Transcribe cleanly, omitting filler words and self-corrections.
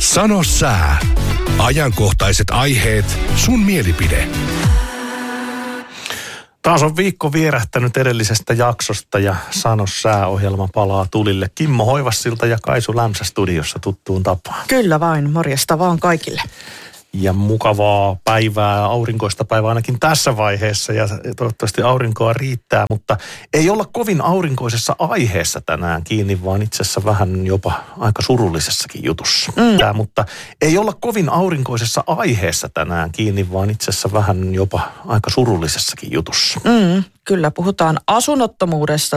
Sano sää. Ajankohtaiset aiheet, sun mielipide. Taas on viikko vierähtänyt edellisestä jaksosta ja Sano sää-ohjelma palaa tulille. Kimmo Hoivassilta ja Kaisu Lämsä studiossa tuttuun tapaan. Kyllä vain, morjesta vaan kaikille. Ja mukavaa päivää, aurinkoista päivää ainakin tässä vaiheessa ja toivottavasti aurinkoa riittää, mutta ei olla kovin aurinkoisessa aiheessa tänään kiinni, vaan itse asiassa vähän jopa aika surullisessakin jutussa. Mutta ei olla kovin aurinkoisessa aiheessa tänään kiinni, vaan itse asiassa vähän jopa aika surullisessakin jutussa. Kyllä, puhutaan asunnottomuudesta